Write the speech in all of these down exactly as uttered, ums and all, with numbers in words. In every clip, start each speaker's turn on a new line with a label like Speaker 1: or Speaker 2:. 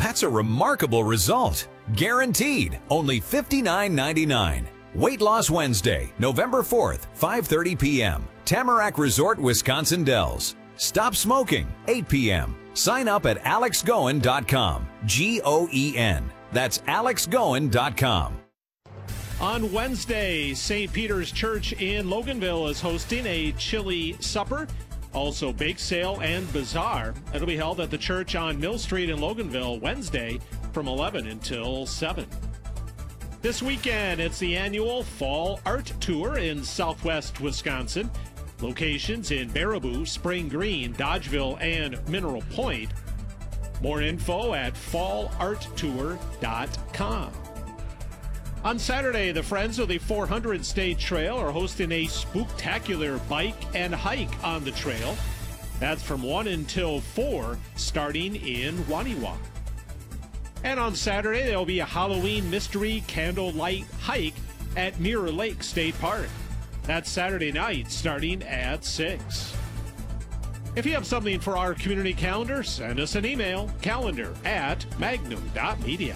Speaker 1: That's a remarkable result. Guaranteed. Only fifty-nine ninety-nine. Weight Loss Wednesday, November fourth, five thirty p m Tamarack Resort, Wisconsin Dells. Stop smoking, eight p m Sign up at alex goen dot com. G O E N. That's alex goen dot com.
Speaker 2: On Wednesday, Saint Peter's Church in Loganville is hosting a chili supper, also bake sale and bazaar. It'll be held at the church on Mill Street in Loganville Wednesday from eleven until seven. This weekend, it's the annual Fall Art Tour in southwest Wisconsin. Locations in Baraboo, Spring Green, Dodgeville, and Mineral Point. More info at fall art tour dot com. On Saturday, the Friends of the four hundred State Trail are hosting a spooktacular bike and hike on the trail. That's from one until four, starting in Waniwa. And on Saturday, there'll be a Halloween mystery candlelight hike at Mirror Lake State Park. That's Saturday night, starting at six. If you have something for our community calendar, send us an email, calendar at magnum dot media.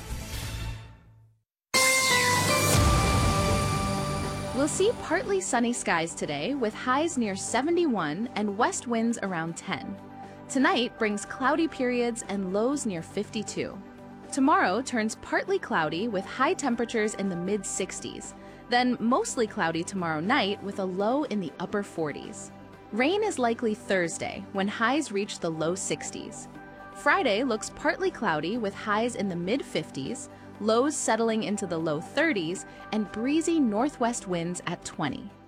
Speaker 3: We'll see partly sunny skies today with highs near seventy-one and west winds around ten. Tonight brings cloudy periods and lows near fifty-two. Tomorrow turns partly cloudy with high temperatures in the mid sixties. Then mostly cloudy tomorrow night with a low in the upper forties. Rain is likely Thursday when highs reach the low sixties. Friday looks partly cloudy with highs in the mid fifties, lows settling into the low thirties, and breezy northwest winds at twenty.